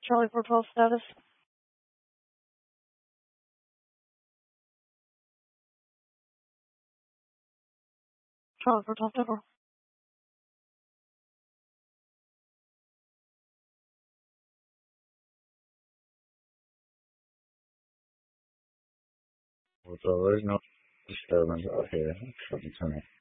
Charlie 412 status. Charlie 412 Denver. There's already no disturbance out here from tonight.